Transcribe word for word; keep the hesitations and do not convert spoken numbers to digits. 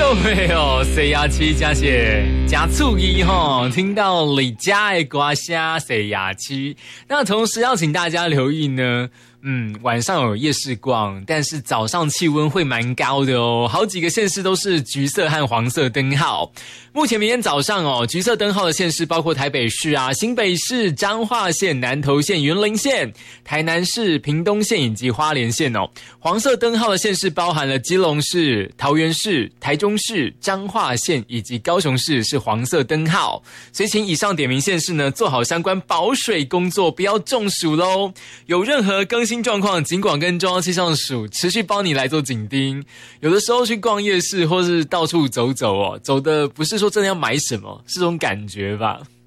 各位哦，谁牙期加些加醋意哈，听到李家的瓜虾谁牙期，那同时要请大家留意呢。嗯，晚上有夜市逛，但是早上气温会蛮高的哦，好几个县市都是橘色和黄色灯号。目前明天早上哦，橘色灯号的县市包括台北市啊、新北市、彰化县、南投县、云林县、台南市、屏东县以及花莲县哦。黄色灯号的县市包含了基隆市、桃园市、台中市、彰化县以及高雄市是黄色灯号。所以请以上点名县市呢，做好相关保水工作，不要中暑咯。有任何更新状况，尽管跟中央气象署持续帮你来做紧盯。有的时候去逛夜市或是到处走走哦，走的不是说真的要买什么，是种感觉吧。